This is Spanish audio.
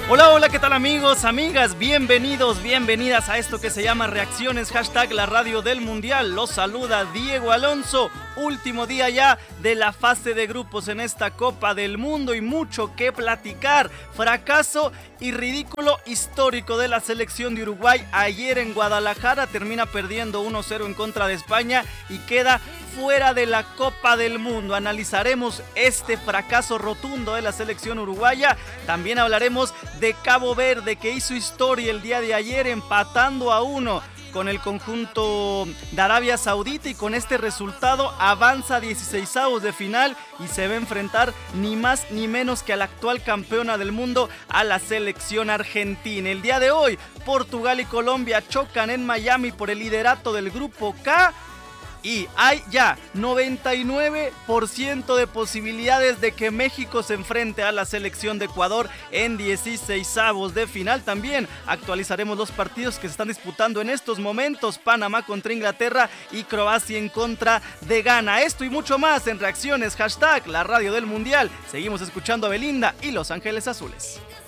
Hola, hola, ¿qué tal amigos, amigas? Bienvenidos, bienvenidas a esto que se llama Reacciones, hashtag la radio del mundial. Los saluda Diego Alonso, último día ya de la fase de grupos en esta Copa del Mundo y mucho que platicar. Fracaso y ridículo histórico de la selección de Uruguay. Ayer en Guadalajara termina perdiendo 1-0 en contra de España y queda fuera de la Copa del Mundo. Analizaremos este fracaso rotundo de la selección uruguaya. También hablaremos de Cabo Verde, que hizo historia el día de ayer empatando a 1 con el conjunto de Arabia Saudita, y con este resultado avanza a 16avos de final y se va a enfrentar ni más ni menos que a la actual campeona del mundo, a la selección argentina. El día de hoy Portugal y Colombia chocan en Miami por el liderato del grupo K. Y hay ya 99% de posibilidades de que México se enfrente a la selección de Ecuador en 16avos de final. También actualizaremos los partidos que se están disputando en estos momentos: Panamá contra Inglaterra y Croacia en contra de Ghana. Esto y mucho más en Reacciones, hashtag la radio del mundial. Seguimos escuchando a Belinda y Los Ángeles Azules.